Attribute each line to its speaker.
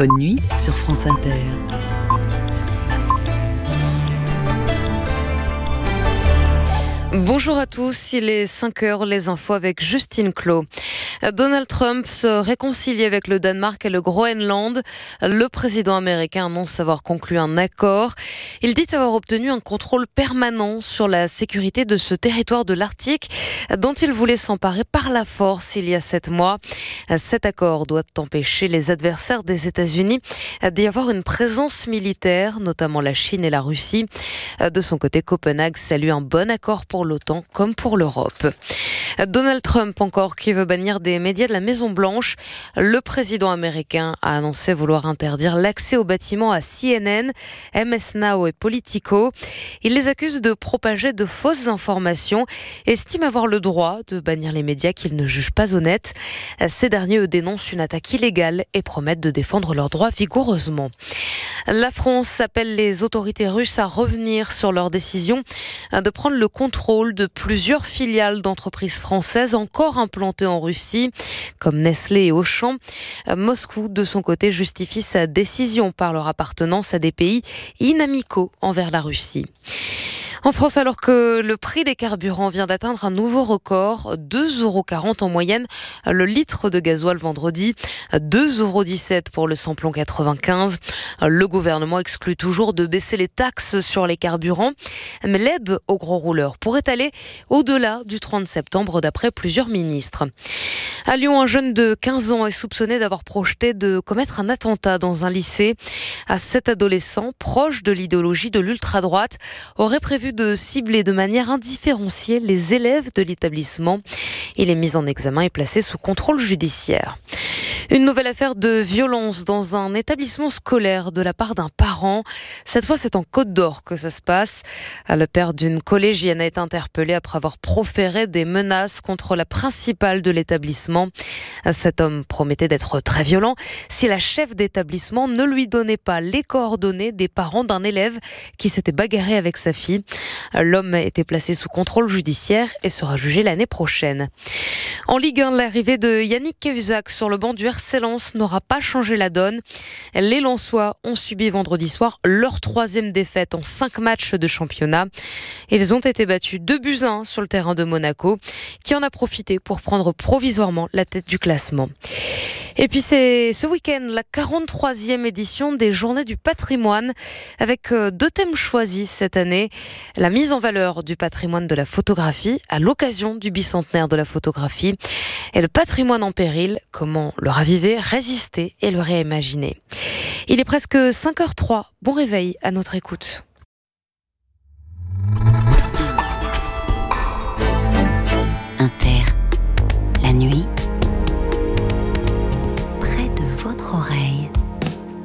Speaker 1: Bonne nuit sur France Inter.
Speaker 2: Bonjour à tous, il est 5h, les infos avec Justine Clos. Donald Trump se réconcilie avec le Danemark et le Groenland. Le président américain annonce avoir conclu un accord. Il dit avoir obtenu un contrôle permanent sur la sécurité de ce territoire de l'Arctique dont il voulait s'emparer par la force il y a 7 mois. Cet accord doit empêcher les adversaires des États-Unis d'y avoir une présence militaire, notamment la Chine et la Russie. De son côté, Copenhague salue un bon accord pour l'OTAN comme pour l'Europe. Donald Trump encore qui veut bannir des médias de la Maison-Blanche. Le président américain a annoncé vouloir interdire l'accès aux bâtiments à CNN, MS Now et Politico. Il les accuse de propager de fausses informations et estime avoir le droit de bannir les médias qu'il ne juge pas honnêtes. Ces derniers, eux, dénoncent une attaque illégale et promettent de défendre leurs droits vigoureusement. La France appelle les autorités russes à revenir sur leur décision de prendre le contrôle de plusieurs filiales d'entreprises françaises encore implantées en Russie, comme Nestlé et Auchan. Moscou, de son côté, justifie sa décision par leur appartenance à des pays inamicaux envers la Russie. En France, alors que le prix des carburants vient d'atteindre un nouveau record, 2,40 € en moyenne le litre de gasoil vendredi, 2,17 € pour le samplon 95. Le gouvernement exclut toujours de baisser les taxes sur les carburants, mais l'aide aux gros rouleurs pourrait aller au-delà du 30 septembre d'après plusieurs ministres. À Lyon, un jeune de 15 ans est soupçonné d'avoir projeté de commettre un attentat dans un lycée. Cet adolescent, proche de l'idéologie de l'ultra-droite, aurait prévu de cibler de manière indifférenciée les élèves de l'établissement. Il est mis en examen et placé sous contrôle judiciaire. Une nouvelle affaire de violence dans un établissement scolaire de la part d'un parent. Cette fois, c'est en Côte d'Or que ça se passe. Le père d'une collégienne a été interpellé après avoir proféré des menaces contre la principale de l'établissement. Cet homme promettait d'être très violent si la chef d'établissement ne lui donnait pas les coordonnées des parents d'un élève qui s'était bagarré avec sa fille. L'homme a été placé sous contrôle judiciaire et sera jugé l'année prochaine. En Ligue 1, l'arrivée de Yannick Cahuzac sur le banc du RC Lens n'aura pas changé la donne. Les Lensois ont subi vendredi soir leur 3e défaite en 5 matchs de championnat. Ils ont été battus 2-1 sur le terrain de Monaco, qui en a profité pour prendre provisoirement la tête du classement. Et puis c'est ce week-end la 43e édition des Journées du patrimoine avec 2 thèmes choisis cette année. La mise en valeur du patrimoine de la photographie à l'occasion du bicentenaire de la photographie et le patrimoine en péril, comment le raviver, résister et le réimaginer. Il est presque 5h03. Bon réveil à notre écoute.